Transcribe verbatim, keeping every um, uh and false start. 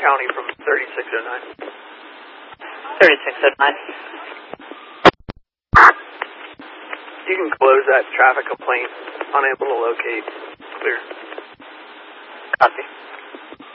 County from thirty-six oh nine. thirty-six oh nine. You can close that traffic complaint. Unable to locate. Clear. Copy.